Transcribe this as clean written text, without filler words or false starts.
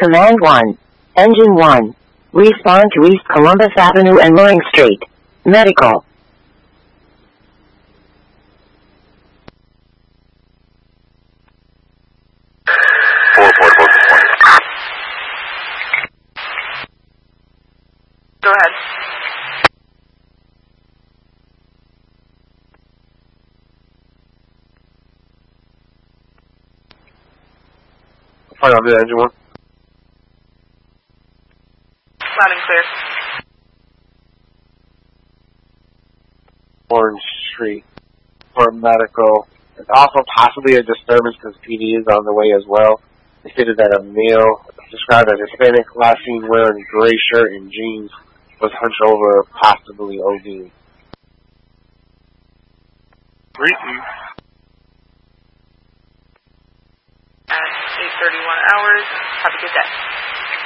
Command 1. Engine 1. Respond to East Columbus Avenue and Loring Street. Medical. Go ahead. Fine, I'll do that, engine 1. Loud and clear. Orange Street for medical. It's also possibly a disturbance because PD is on the way as well. They stated that a male described as Hispanic, last seen wearing gray shirt and jeans, was hunched over, possibly OD. 3-2. At 8:31 hours. Have a good day.